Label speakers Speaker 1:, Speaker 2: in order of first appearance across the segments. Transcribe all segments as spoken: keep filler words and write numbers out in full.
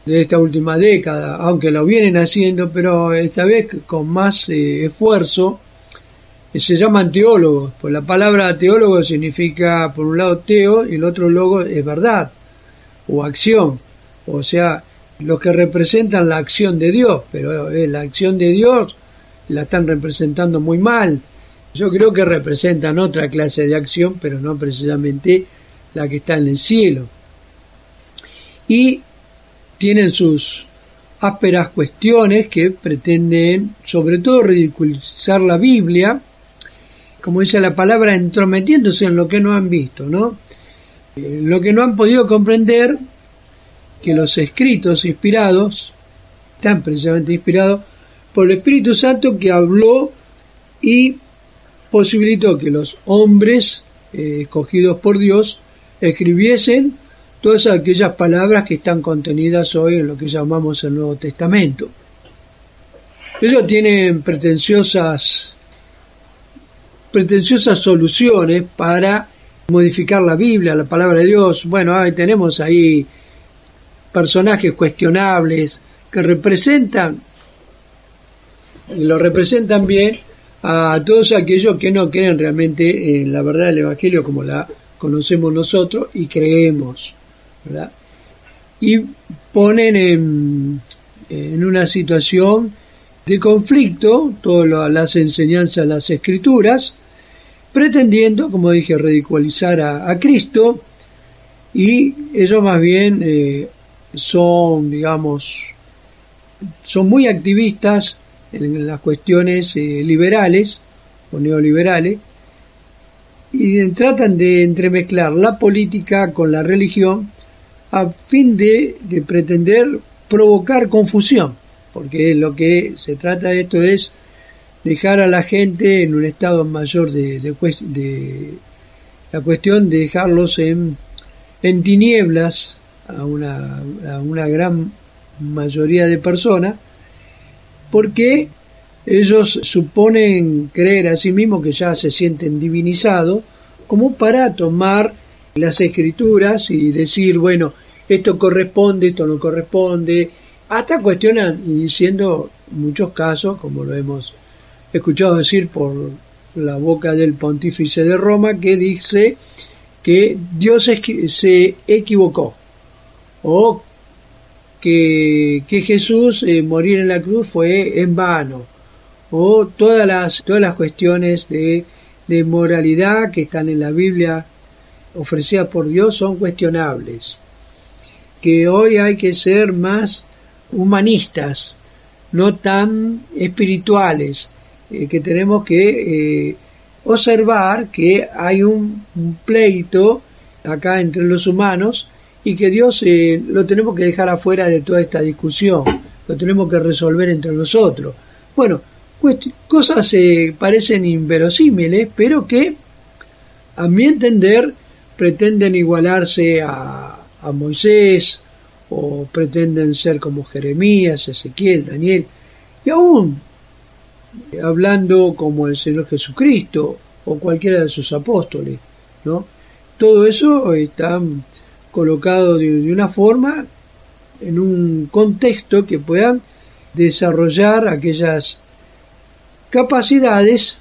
Speaker 1: de esta última década, aunque lo vienen haciendo, pero esta vez con más eh, esfuerzo, eh, se llaman teólogos, pues la palabra teólogo significa por un lado teo y el otro logo es verdad o acción, o sea, los que representan la acción de Dios, pero eh, la acción de Dios la están representando muy mal. Yo creo que representan otra clase de acción, pero no precisamente la que está en el cielo. Y tienen sus ásperas cuestiones que pretenden, sobre todo, ridiculizar la Biblia, como dice la palabra, entrometiéndose en lo que no han visto, ¿no? Eh, lo que no han podido comprender, que los escritos inspirados, están precisamente inspirados por el Espíritu Santo, que habló y posibilitó que los hombres eh, escogidos por Dios escribiesen todas aquellas palabras que están contenidas hoy en lo que llamamos el Nuevo Testamento. Ellos tienen pretenciosas pretenciosas soluciones para modificar la Biblia, la palabra de Dios. Bueno, ahí tenemos ahí personajes cuestionables que representan, y lo representan bien, a todos aquellos que no creen realmente en la verdad del Evangelio como la conocemos nosotros y creemos, ¿verdad? Y ponen en, en una situación de conflicto todas las enseñanzas de las Escrituras, pretendiendo, como dije, ridiculizar a, a Cristo, y ellos más bien eh, son, digamos, son muy activistas en las cuestiones eh, liberales o neoliberales, y tratan de entremezclar la política con la religión a fin de, de pretender provocar confusión, porque lo que se trata de esto es dejar a la gente en un estado mayor de, de, de la cuestión de dejarlos en, en tinieblas a una, a una gran mayoría de personas, porque ellos suponen creer a sí mismos que ya se sienten divinizados, como para tomar las Escrituras y decir, bueno, esto corresponde, esto no corresponde, hasta cuestionan, y diciendo en muchos casos, como lo hemos escuchado decir por la boca del pontífice de Roma, que dice que Dios se equivocó, o que, que Jesús eh, morir en la cruz fue en vano, o todas las todas las cuestiones de, de moralidad que están en la Biblia ofrecidas por Dios son cuestionables, que hoy hay que ser más humanistas, no tan espirituales, eh, que tenemos que eh, observar que hay un, un pleito acá entre los humanos y que Dios eh, lo tenemos que dejar afuera de toda esta discusión, lo tenemos que resolver entre nosotros. Bueno, cosas eh, parecen inverosímiles, pero que, a mi entender, pretenden igualarse a, a Moisés, o pretenden ser como Jeremías, Ezequiel, Daniel, y aún hablando como el Señor Jesucristo o cualquiera de sus apóstoles, ¿no? Todo eso está colocado de, de una forma, en un contexto que puedan desarrollar aquellas capacidades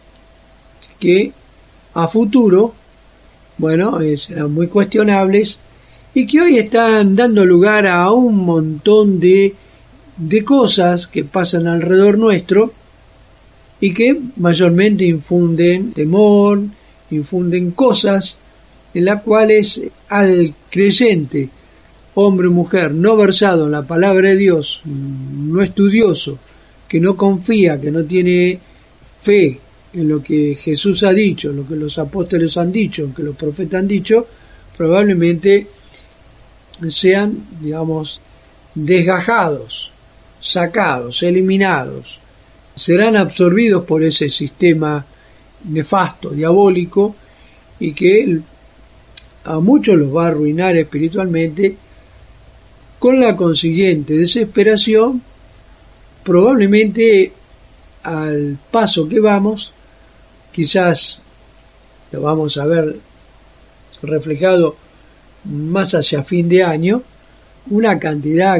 Speaker 1: que a futuro, bueno, eh, serán muy cuestionables, y que hoy están dando lugar a un montón de, de cosas que pasan alrededor nuestro y que mayormente infunden temor, infunden cosas en las cuales al creyente, hombre o mujer, no versado en la palabra de Dios, no estudioso, que no confía, que no tiene fe en lo que Jesús ha dicho, en lo que los apóstoles han dicho, en lo que los profetas han dicho, probablemente sean, digamos, desgajados, sacados, eliminados, serán absorbidos por ese sistema nefasto, diabólico, y que a muchos los va a arruinar espiritualmente, con la consiguiente desesperación. Probablemente al paso que vamos, quizás lo vamos a ver reflejado más hacia fin de año, una cantidad